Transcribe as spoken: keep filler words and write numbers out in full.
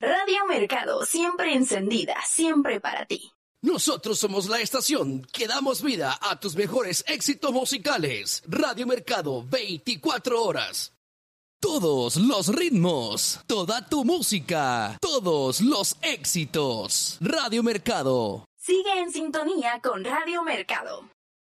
Radio Mercado, siempre encendida, siempre para ti. Nosotros somos la estación que damos vida a tus mejores éxitos musicales. Radio Mercado, veinticuatro horas. Todos los ritmos, toda tu música, todos los éxitos. Radio Mercado. Sigue en sintonía con Radio Mercado.